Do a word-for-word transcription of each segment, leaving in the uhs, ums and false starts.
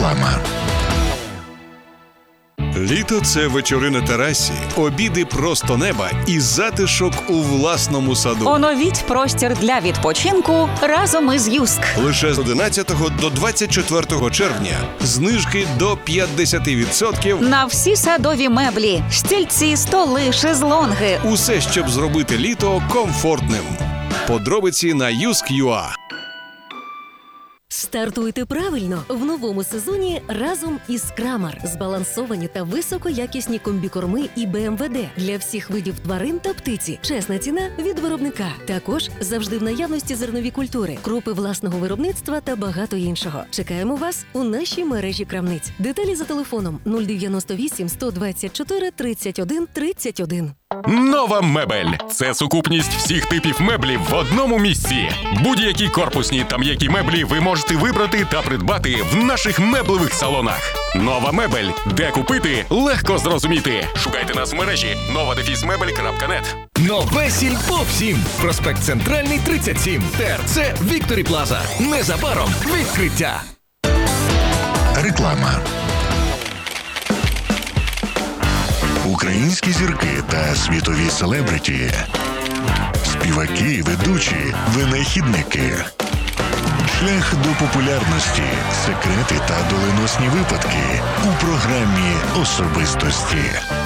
Реклама. Літо – це вечори на терасі, обіди просто неба і затишок у власному саду. Оновіть простір для відпочинку разом із Юск. Лише з одинадцятого до двадцять четвертого червня знижки до п'ятдесят відсотків На всі садові меблі, стільці, столи, шезлонги. Усе, щоб зробити літо комфортним. Подробиці на юск крапка ю а. Стартуйте правильно в новому сезоні разом із Крамар. Збалансовані та високоякісні комбікорми і Б М В Д для всіх видів тварин та птиці. Чесна ціна від виробника. Також завжди в наявності зернові культури, крупи власного виробництва та багато іншого. Чекаємо вас у нашій мережі крамниць. Деталі за телефоном нуль дев'яносто вісім сто двадцять чотири тридцять один тридцять один. Нова мебель – це сукупність всіх типів меблів в одному місці. Будь-які корпусні та м'які меблі ви можете вибрати та придбати в наших меблевих салонах. Нова мебель. Де купити – легко зрозуміти. Шукайте нас в мережі нова дефіс мебель крапка нет. Нове Сільпо сім. Проспект Центральний, тридцять сім. Т Р Ц Вікторі Плаза. Незабаром відкриття. Реклама. Українські зірки та світові селебриті. Співаки, ведучі, винахідники. Шлях до популярності, секрети та доленосні випадки у програмі «Особистості».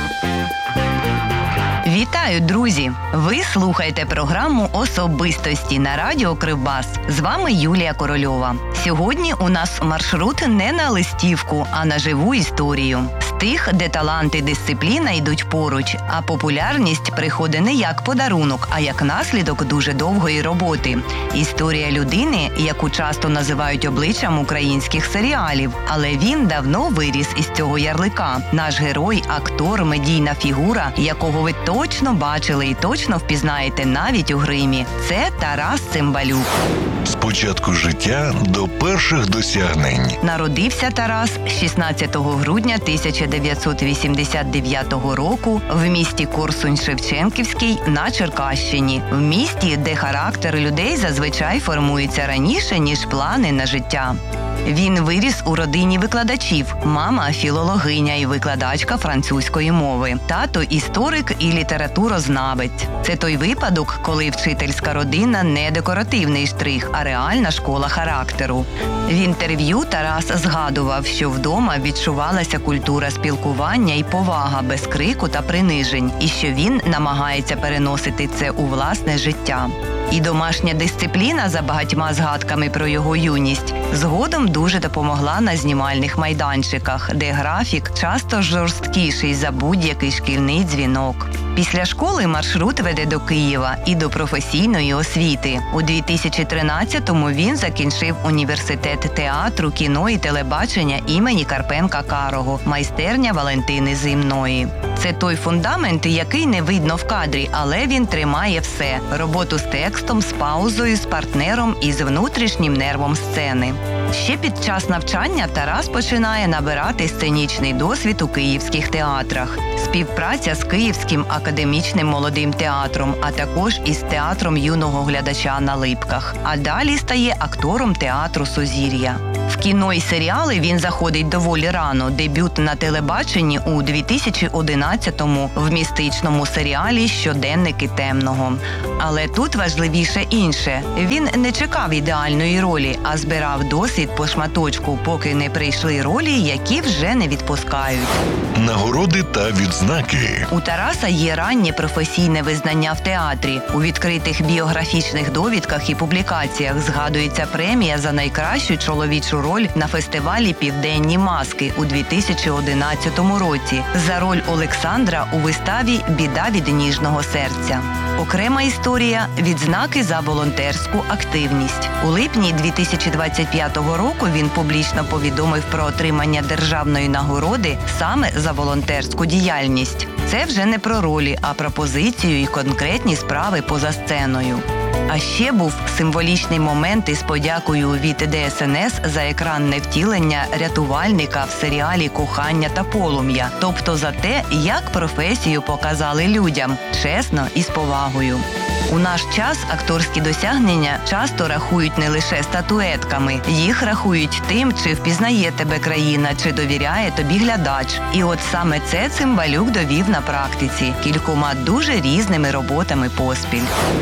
Вітаю, друзі! Ви слухаєте програму «Особистості» на радіо Кривбас. З вами Юлія Корольова. Сьогодні у нас маршрут не на листівку, а на живу історію. З тих, де талант і дисципліна йдуть поруч, а популярність приходить не як подарунок, а як наслідок дуже довгої роботи. Історія людини, яку часто називають обличчям українських серіалів. Але він давно виріс із цього ярлика. Наш герой – актор, медійна фігура, якого ви точно бачили і точно впізнаєте навіть у гримі. Це Тарас Цимбалюк. З початку життя до перших досягнень. Народився Тарас шістнадцятого грудня тисяча дев'ятсот вісімдесят дев'ятого року в місті Корсунь-Шевченківський на Черкащині. В місті, де характер людей зазвичай формується раніше, ніж плани на життя. Він виріс у родині викладачів. Мама – філологиня і викладачка французької мови. Тато – історик і літературознавець. Це той випадок, коли вчительська родина не декоративний штрих, а реальна школа характеру. В інтерв'ю Тарас згадував, що вдома відчувалася культура спілкування і повага без крику та принижень, і що він намагається переносити це у власне життя. І домашня дисципліна, за багатьма згадками про його юність, згодом дуже допомогла на знімальних майданчиках, де графік часто жорсткіший за будь-який шкільний дзвінок. Після школи маршрут веде до Києва і до професійної освіти. У дві тисячі тринадцятому він закінчив університет театру, кіно і телебачення імені Карпенка-Карого, майстерня Валентини Зимної. Це той фундамент, який не видно в кадрі, але він тримає все – роботу з текстом, з паузою, з партнером і з внутрішнім нервом сцени. Ще під час навчання Тарас починає набирати сценічний досвід у київських театрах. Співпраця з Київським академічним молодим театром, а також із театром юного глядача на Липках. А далі стає актором театру «Сузір'я». В кіно і серіали він заходить доволі рано. Дебют на телебаченні у дві тисячі одинадцятому в містичному серіалі «Щоденники темного». Але тут важливіше інше. Він не чекав ідеальної ролі, а збирав досвід по шматочку, поки не прийшли ролі, які вже не відпускають. Нагороди та відзнаки. У Тараса є раннє професійне визнання в театрі. У відкритих біографічних довідках і публікаціях згадується премія за найкращу чоловічу роль на фестивалі «Південні маски» у дві тисячі одинадцятому році за роль Олександра у виставі «Біда від ніжного серця». Окрема історія – відзнаки за волонтерську активність. У липні дві тисячі двадцять п'ятого року він публічно повідомив про отримання державної нагороди саме за волонтерську діяльність. Це вже не про ролі, а про позицію і конкретні справи поза сценою. А ще був символічний момент із подякою від Д S N S за екранне втілення рятувальника в серіалі «Кохання та полум'я», тобто за те, як професію показали людям, чесно і з повагою. У наш час акторські досягнення часто рахують не лише статуетками. Їх рахують тим, чи впізнає тебе країна, чи довіряє тобі глядач. І от саме це Цимбалюк довів на практиці кількома дуже різними роботами поспіль.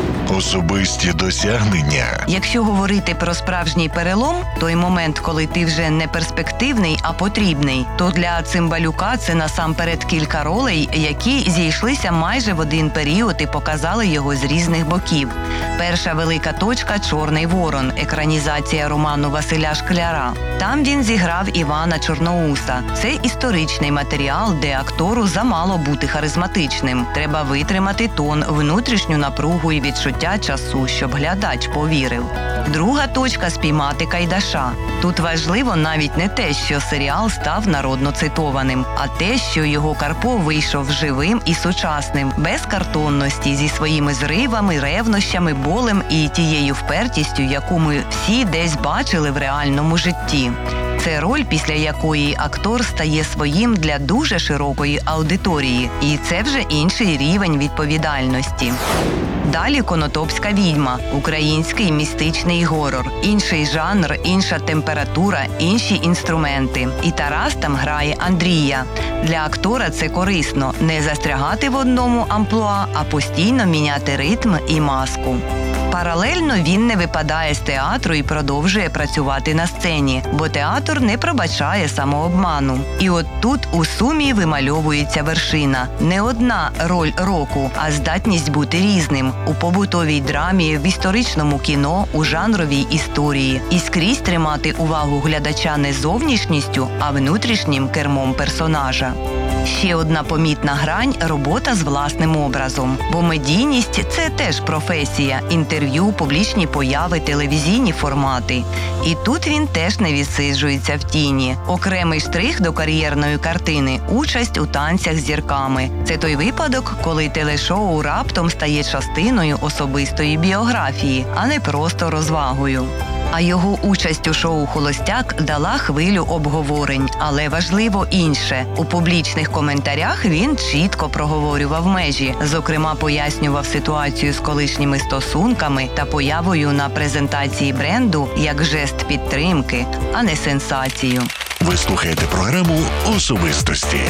Особисті досягнення. Якщо говорити про справжній перелом, той момент, коли ти вже не перспективний, а потрібний, то для Цимбалюка це насамперед кілька ролей, які зійшлися майже в один період і показали його з різних боків. Перша велика точка – «Чорний ворон», екранізація роману Василя Шкляра. Там він зіграв Івана Чорноуса. Це історичний матеріал, де актору замало бути харизматичним. Треба витримати тон, внутрішню напругу і відчуття часу, щоб глядач повірив. Друга точка – «Спіймати Кайдаша». Тут важливо навіть не те, що серіал став народно цитованим, а те, що його Карпо вийшов живим і сучасним, без картонності, зі своїми зривами, ревнощами, болем і тією впертістю, яку ми всі десь бачили в реальному житті. Це роль, після якої актор стає своїм для дуже широкої аудиторії. І це вже інший рівень відповідальності. Далі «Конотопська відьма» – український містичний горор. Інший жанр, інша температура, інші інструменти. І Тарас там грає Андрія. Для актора це корисно – не застрягати в одному амплуа, а постійно міняти ритм і маску. Паралельно він не випадає з театру і продовжує працювати на сцені, бо театр не пробачає самообману. І от тут у сумі вимальовується вершина. Не одна роль року, а здатність бути різним. У побутовій драмі, в історичному кіно, у жанровій історії. І скрізь тримати увагу глядача не зовнішністю, а внутрішнім кермом персонажа. Ще одна помітна грань – робота з власним образом. Бо медійність – це теж професія, інтерв'ю, публічні появи, телевізійні формати. І тут він теж не відсиджується в тіні. Окремий штрих до кар'єрної картини – участь у танцях з зірками. Це той випадок, коли телешоу раптом стає частиною особистої біографії, а не просто розвагою. А його участь у шоу «Холостяк» дала хвилю обговорень. Але важливо інше. У публічних коментарях він чітко проговорював межі. Зокрема, пояснював ситуацію з колишніми стосунками та появою на презентації бренду як жест підтримки, а не сенсацію. Ви слухаєте програму «Особистості».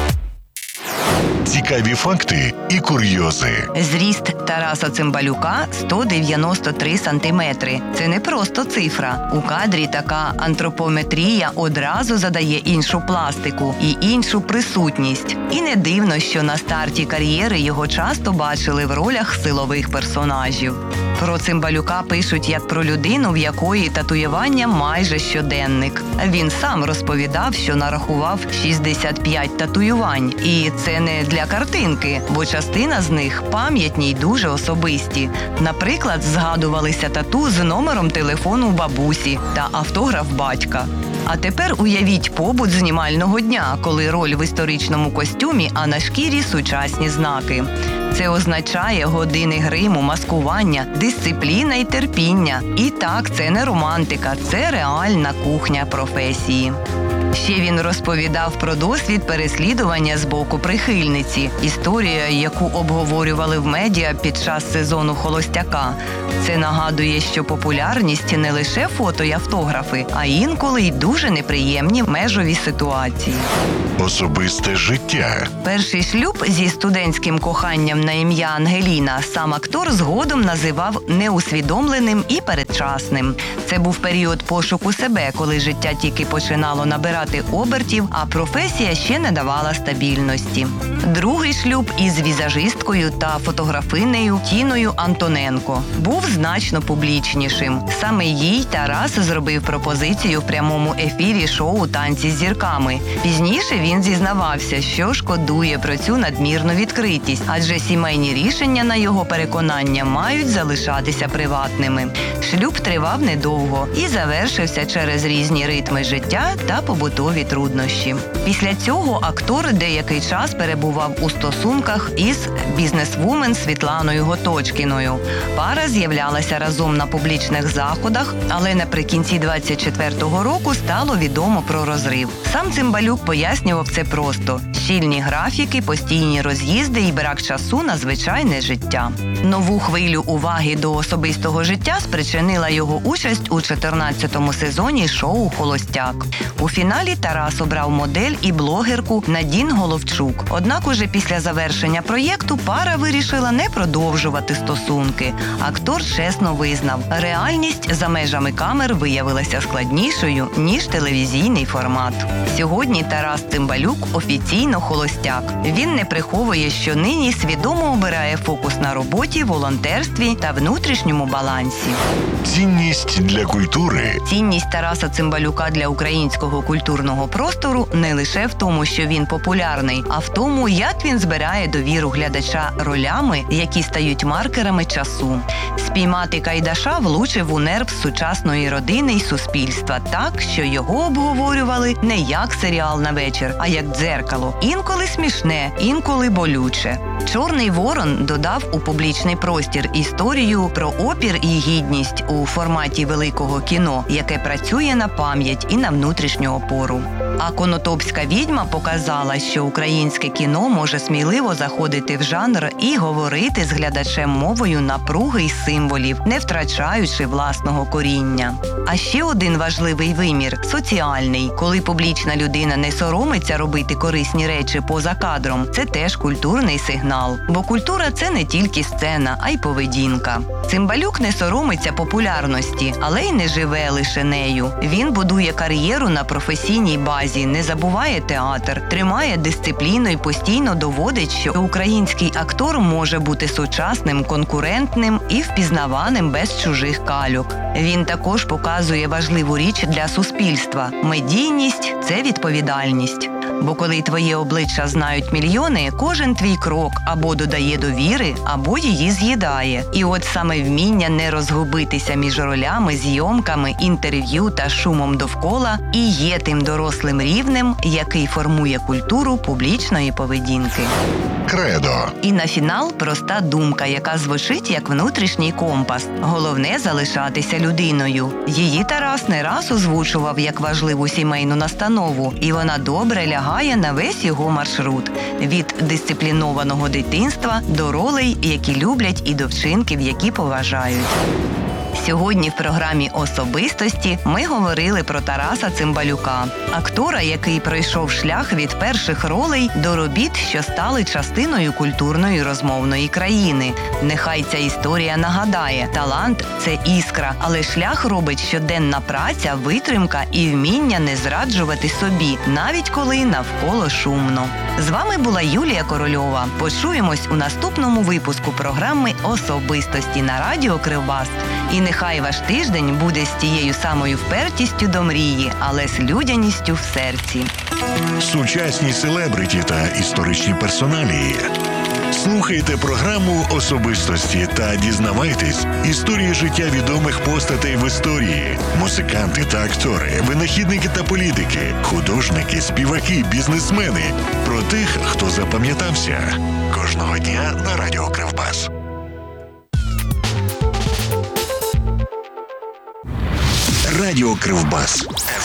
Цікаві факти і курйози. Зріст Тараса Цимбалюка – сто дев'яносто три сантиметри. Це не просто цифра. У кадрі така антропометрія одразу задає іншу пластику і іншу присутність. І не дивно, що на старті кар'єри його часто бачили в ролях силових персонажів. Про Цимбалюка пишуть як про людину, в якої татуювання майже щоденник. Він сам розповідав, що нарахував шістдесят п'ять татуювань. І це не для картинки, бо частина з них пам'ятні й дуже особисті. Наприклад, згадувалися тату з номером телефону бабусі та автограф батька. А тепер уявіть побут знімального дня, коли роль в історичному костюмі, а на шкірі сучасні знаки. Це означає години гриму, маскування, дисципліна і терпіння. І так, це не романтика, це реальна кухня професії. Ще він розповідав про досвід переслідування з боку прихильниці. Історія, яку обговорювали в медіа під час сезону «Холостяка». Це нагадує, що популярність не лише фото й автографи, а інколи й дуже неприємні межові ситуації. Особисте життя. Перший шлюб зі студентським коханням на ім'я Ангеліна сам актор згодом називав неусвідомленим і передчасним. Це був період пошуку себе, коли життя тільки починало набирати обертів, а професія ще не давала стабільності. Другий шлюб із візажисткою та фотографинею Тіною Антоненко був значно публічнішим. Саме їй Тарас зробив пропозицію в прямому ефірі шоу «Танці з зірками». Пізніше він зізнавався, що шкодує про цю надмірну відкритість, адже сімейні рішення, на його переконання, мають залишатися приватними. Шлюб тривав недовго і завершився через різні ритми життя та побутові побутові труднощі. Після цього актор деякий час перебував у стосунках із бізнесвумен Світланою Готочкіною. Пара з'являлася разом на публічних заходах, але наприкінці двадцять четвертого року стало відомо про розрив. Сам Цимбалюк пояснював це просто – щільні графіки, постійні роз'їзди і брак часу на звичайне життя. Нову хвилю уваги до особистого життя спричинила його участь у чотирнадцятому сезоні шоу «Холостяк». У фіналі Тарас обрав модель і блогерку Надін Головчук. Однак уже після завершення проєкту пара вирішила не продовжувати стосунки. Актор чесно визнав, реальність за межами камер виявилася складнішою, ніж телевізійний формат. Сьогодні Тарас Цимбалюк офіційно холостяк. Він не приховує, що нині свідомо обирає фокус на роботі, волонтерстві та внутрішньому балансі. Цінність для культури. Цінність Тараса Цимбалюка для українського культурного простору не лише в тому, що він популярний, а в тому, як він збирає довіру глядача ролями, які стають маркерами часу. Спіймати Кайдаша влучив у нерв сучасної родини й суспільства так, що його обговорювали не як серіал на вечір, а як дзеркало. Інколи смішне, інколи болюче. «Чорний ворон» додав у публічний простір історію про опір і гідність у форматі великого кіно, яке працює на пам'ять і на внутрішню опору. А «Конотопська відьма» показала, що українське кіно може сміливо заходити в жанр і говорити з глядачем мовою напруги й символів, не втрачаючи власного коріння. А ще один важливий вимір – соціальний. Коли публічна людина не соромиться робити корисні речі поза кадром, це теж культурний сигнал. Бо культура – це не тільки сцена, а й поведінка. Цимбалюк не соромиться популярності, але й не живе лише нею. Він будує кар'єру на професійній базі, не забуває театр, тримає дисципліну і постійно доводить, що український актор може бути сучасним, конкурентним і впізнаваним без чужих кальок. Він також показує важливу річ для суспільства – медійність – це відповідальність. Бо коли твоє обличчя знають мільйони, кожен твій крок або додає довіри, або її з'їдає. І от саме вміння не розгубитися між ролями, зйомками, інтерв'ю та шумом довкола і є тим дорослим рівнем, який формує культуру публічної поведінки. Кредо. І на фінал проста думка, яка звучить як внутрішній компас. Головне – залишатися людиною. Її Тарас не раз озвучував як важливу сімейну настанову, і вона добре лягає на весь його маршрут. Від дисциплінованого дитинства до ролей, які люблять, і до вчинків, які поважають. Сьогодні в програмі «Особистості» ми говорили про Тараса Цимбалюка, актора, який пройшов шлях від перших ролей до робіт, що стали частиною культурної розмовної країни. Нехай ця історія нагадає, талант – це іскра, але шлях робить щоденна праця, витримка і вміння не зраджувати собі, навіть коли навколо шумно. З вами була Юлія Корольова. Почуємось у наступному випуску програми «Особистості» на радіо Кривбас. І нехай ваш тиждень буде з тією самою впертістю до мрії, але з людяністю в серці. Сучасні селебриті та історичні персоналії. Слухайте програму «Особистості» та дізнавайтесь історії життя відомих постатей в історії. Музиканти та актори, винахідники та політики, художники, співаки, бізнесмени. Про тих, хто запам'ятався. Кожного дня на радіо Кривбас. Радіо Кривбас.